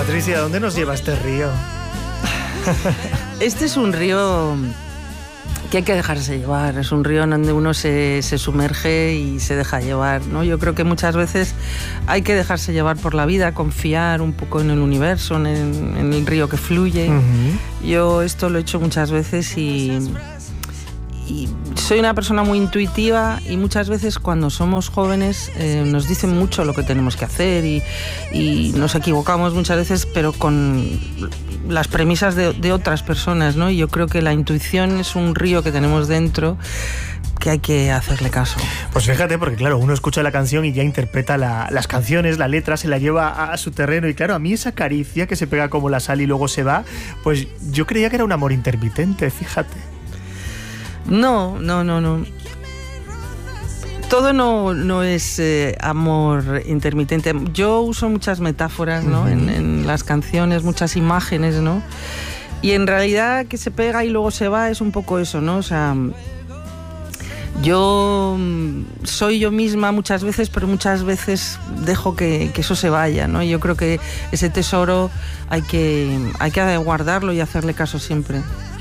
Patricia, ¿dónde nos lleva este río? Este es un río que hay que dejarse llevar, es un río en donde uno se sumerge y se deja llevar, ¿no? Yo creo que muchas veces hay que dejarse llevar por la vida, confiar un poco en el universo, en el río que fluye. Yo esto lo he hecho muchas veces y soy una persona muy intuitiva, y muchas veces cuando somos jóvenes nos dicen mucho lo que tenemos que hacer y nos equivocamos muchas veces, pero con las premisas de otras personas, ¿no? Y yo creo que la intuición es un río que tenemos dentro que hay que hacerle caso. Pues fíjate, porque claro, uno escucha la canción y ya interpreta las canciones, la letra, se la lleva a su terreno, y claro, a mí esa caricia que se pega como la sal y luego se va, pues yo creía que era un amor intermitente, fíjate. No. Todo no es amor intermitente. Yo uso muchas metáforas, ¿no? En las canciones, muchas imágenes, ¿no? Y en realidad que se pega y luego se va es un poco eso, ¿no? O sea, yo soy yo misma muchas veces, pero muchas veces dejo que eso se vaya, ¿no? Yo creo que ese tesoro hay que guardarlo y hacerle caso siempre.